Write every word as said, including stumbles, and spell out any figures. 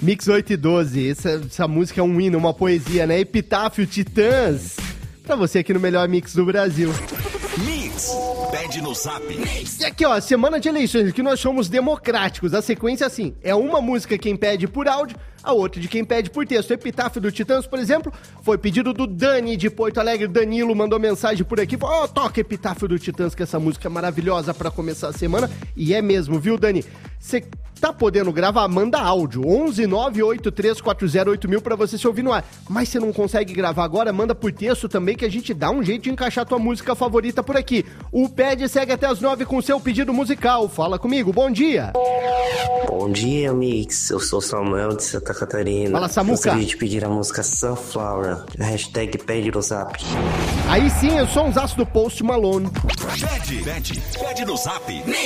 Mix oito e doze, essa, essa música é um hino, uma poesia, né? Epitáfio, Titãs, pra você aqui no melhor mix do Brasil. Mix, pede no zap. E aqui, ó, semana de eleições, que nós somos democráticos. A sequência, assim, é uma música quem pede por áudio, a outra de quem pede por texto. Epitáfio do Titãs, por exemplo, foi pedido do Dani de Porto Alegre. Danilo mandou mensagem por aqui, falou, ó, oh, toca Epitáfio do Titãs, que essa música é maravilhosa pra começar a semana. E é mesmo, viu, Dani? Você tá podendo gravar? Manda áudio, onze nove oito três quatro zero oito mil pra você se ouvir no ar. Mas você não consegue gravar agora? Manda por texto também, que a gente dá um jeito de encaixar tua música favorita por aqui. O Pede segue até as nove com seu pedido musical. Fala comigo, bom dia. Bom dia, Mix. Eu sou Samuel de Santa Catarina. Fala, Samuca. Gostaria de pedir a música Sunflower. Hashtag pede no zap. Aí sim, eu sou um zaço do Post Malone. Pede, pede, pede no zap.